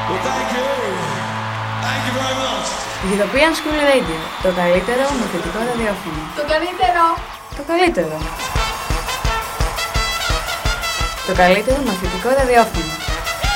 Well, thank you. Thank you very much. European School Radio, το καλύτερο μαθητικό ραδιόφωνο. Το καλύτερο! Το καλύτερο. Το καλύτερο μαθητικό ραδιόφωνο.